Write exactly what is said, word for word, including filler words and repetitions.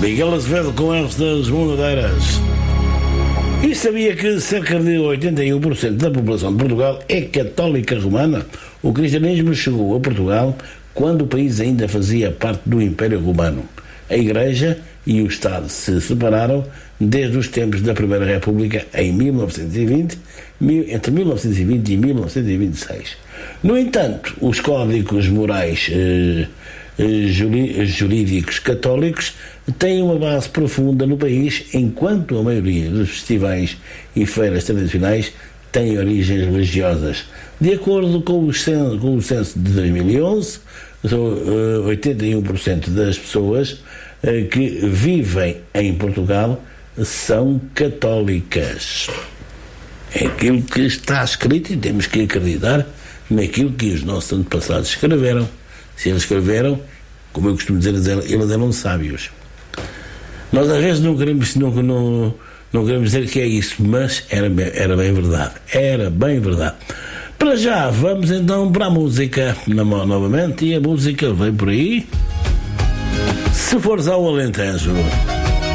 Miguel Azevedo com estas monadeiras. E sabia que cerca de oitenta e um por cento da população de Portugal é católica romana? O cristianismo chegou a Portugal quando o país ainda fazia parte do Império Romano. A Igreja e o Estado se separaram desde os tempos da Primeira República em mil novecentos e vinte, entre mil novecentos e vinte e mil novecentos e vinte e seis. No entanto, os códigos morais eh, jurídicos católicos têm uma base profunda no país, enquanto a maioria dos festivais e feiras tradicionais têm origens religiosas. De acordo com o censo, com o censo de dois mil e onze, oitenta e um por cento das pessoas que vivem em Portugal são católicas. É aquilo que está escrito e temos que acreditar naquilo que os nossos antepassados escreveram. Se eles escreveram, como eu costumo dizer, eles eram sábios. Nós às vezes não queremos, não, não, não queremos dizer que é isso, mas era, era bem verdade. Era bem verdade. Para já, vamos então para a música novamente, e a música vem por aí. Se fores ao Alentejo.